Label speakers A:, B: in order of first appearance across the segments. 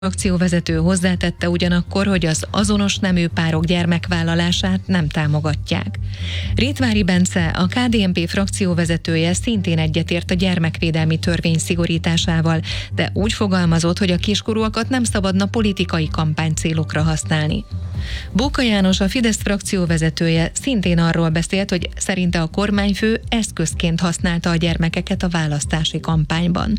A: Frakcióvezető hozzátette ugyanakkor, hogy az azonos nemű párok gyermekvállalását nem támogatják. Rétvári Bence, a KDNP frakcióvezetője szintén egyetért a gyermekvédelmi törvény szigorításával, de úgy fogalmazott, hogy a kiskorúakat nem szabadna politikai kampánycélokra használni. Bóka János, a Fidesz frakcióvezetője szintén arról beszélt, hogy szerinte a kormányfő eszközként használta a gyermekeket a választási kampányban.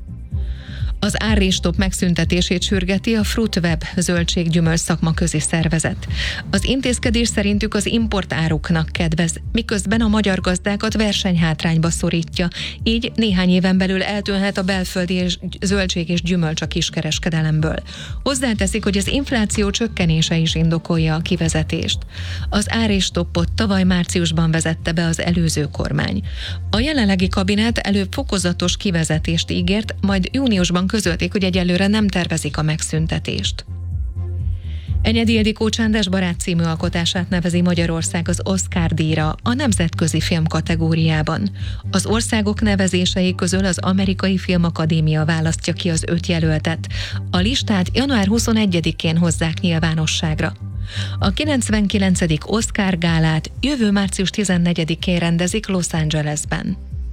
A: Az árrés-stop megszüntetését sürgeti a Fruitweb zöldség-gyümölcs szakmaközi szervezet. Az intézkedés szerintük az importáruknak kedvez, miközben a magyar gazdákat versenyhátrányba szorítja, így néhány éven belül eltűnhet a belföldi zöldség és gyümölcs a kiskereskedelemből. Hozzáteszik, hogy az infláció csökkenése is indokolja a kivezetést. Az árrés-stoppot tavaly márciusban vezette be az előző kormány. A jelenlegi kabinet előbb fokozatos kivezetést ígért, majd júniusban közölték, hogy egyelőre nem tervezik a megszüntetést. Enyedi Ildikó Csendes barát című alkotását nevezi Magyarország az Oscar-díjra a nemzetközi film kategóriában. Az országok nevezései közül az Amerikai Filmakadémia választja ki az 5 jelöltet. A listát január 21-én hozzák nyilvánosságra. A 99. Oscar gálát jövő március 14-én rendezik Los Angelesben.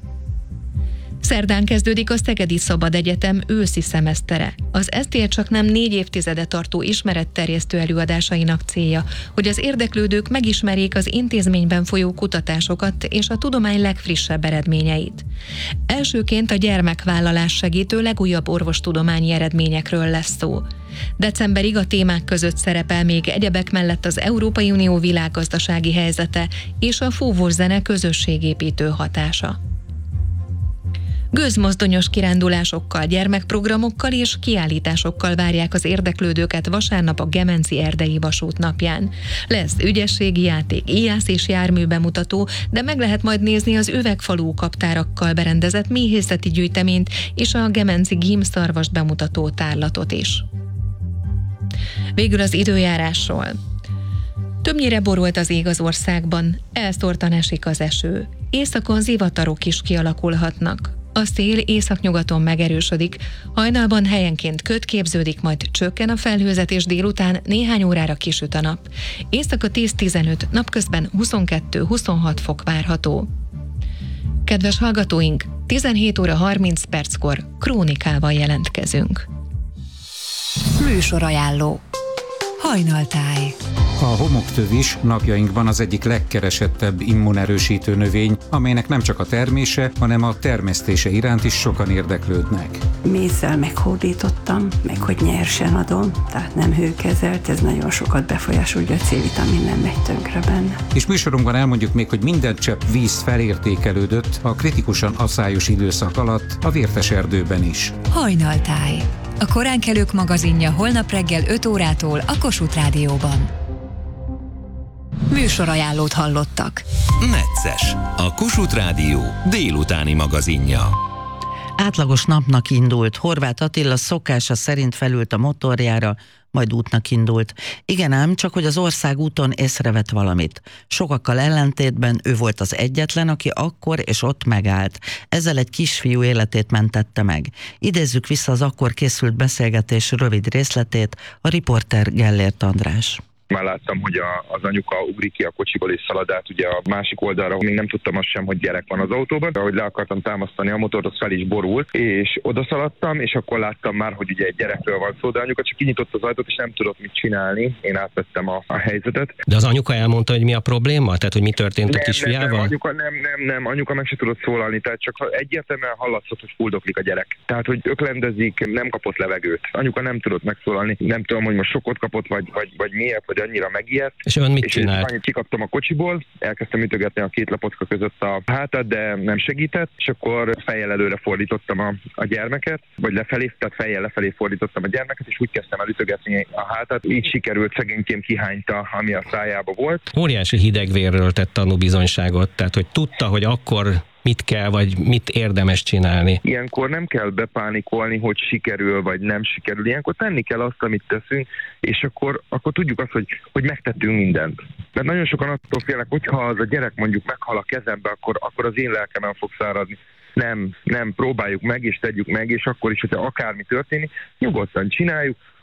A: Szerdán kezdődik a Szegedi Szabad Egyetem őszi szemesztere. Az SZTE csaknem 4 évtizede tartó ismeretterjesztő előadásainak célja, hogy az érdeklődők megismerjék az intézményben folyó kutatásokat és a tudomány legfrissebb eredményeit. Elsőként a gyermekvállalás segítő legújabb orvostudományi eredményekről lesz szó. Decemberig a témák között szerepel még egyebek mellett az Európai Unió világgazdasági helyzete és a fúvózene közösségépítő hatása. Gőzmozdonyos kirándulásokkal, gyermekprogramokkal és kiállításokkal várják az érdeklődőket vasárnap a Gemenci Erdei Vasút napján. Lesz ügyességi játék, íjász és járműbemutató, de meg lehet majd nézni az üvegfalú kaptárakkal berendezett méhészeti gyűjteményt és a Gemenci Gímszarvast bemutató tárlatot is. Végül az időjárásról. Többnyire borult az ég az országban, elszórtan esik az eső. Északon zivatarok is kialakulhatnak. A szél északnyugaton megerősödik, hajnalban helyenként köd képződik, majd csökken a felhőzet, és délután néhány órára kisüt a nap. Éjszaka 10-15, napközben 22-26 fok várható. Kedves hallgatóink, 17 óra 30 perckor Krónikával jelentkezünk.
B: Műsorajánló. Hajnaltáj.
C: A homoktövis napjainkban az egyik legkeresettebb immunerősítő növény, amelynek nem csak a termése, hanem a termesztése iránt is sokan érdeklődnek.
D: Mézzel meghódítottam, meg hogy nyersen adom, tehát nem hőkezelt, ez nagyon sokat befolyásol, hogy a C-vitamin nem megy tönkre benne.
C: És műsorunkban elmondjuk még, hogy minden csepp víz felértékelődött a kritikusan aszályos időszak alatt a Vértes Erdőben is.
B: Hajnaltáj. A koránkelők magazinja holnap reggel 5 órától a Kossuth Rádióban. Műsorajánlót hallottak.
E: Necces, a Kossuth Rádió délutáni magazinja.
F: Átlagos napnak indult. Horváth Attila szokása szerint felült a motorjára, majd útnak indult. Igen ám, csak hogy az ország úton észrevett valamit. Sokakkal ellentétben ő volt az egyetlen, aki akkor és ott megállt. Ezzel egy kisfiú életét mentette meg. Idézzük vissza az akkor készült beszélgetés rövid részletét, a riporter Gellért András.
G: Már láttam, hogy az anyuka ugrik ki a kocsiból és szalad át ugye a másik oldalra, még nem tudtam azt sem, hogy gyerek van az autóban. Ahogy le akartam támasztani a motort, az fel is borult, és odaszaladtam, és akkor láttam már, hogy ugye egy gyerekről van szó, de anyuka csak kinyitott az ajtót, és nem tudott mit csinálni. Én átvettem a helyzetet.
H: De az anyuka elmondta, hogy mi a probléma? Tehát, hogy mi történt a kisfiával?
G: Nem, anyuka meg se tudott szólalni, tehát csak egyértelműen hallatszott, hogy fuldoklik a gyerek. Tehát, hogy öklendezik, nem kapott levegőt. Anyuka nem tudott megszólalni. Nem tudom, hogy most sokkot kapott, vagy miért, vagy annyira megijedt.
H: És ön mit csinált?
G: Annyit kikaptam a kocsiból, elkezdtem ütögetni a két lapocka között a hátát, de nem segített, és akkor fejjel előre fordítottam a gyermeket, vagy lefelé, tehát fejjel lefelé fordítottam a gyermeket, és úgy kezdtem el ütögetni a hátát. Így sikerült, szegénykém kihányta, ami a szájába volt.
H: Óriási hidegvérről tett tanúbizonyságot, tehát hogy tudta, hogy akkor mit kell, vagy mit érdemes csinálni.
G: Ilyenkor nem kell bepánikolni, hogy sikerül, vagy nem sikerül. Ilyenkor tenni kell azt, amit teszünk, és akkor tudjuk azt, hogy megtettünk mindent. Mert nagyon sokan attól félnek, hogyha az a gyerek mondjuk meghal a kezembe, akkor az én lelkemen fog száradni. nem próbáljuk meg, és tegyük meg, és akkor is, hogyha akármi történik, nyugodtan csináljuk.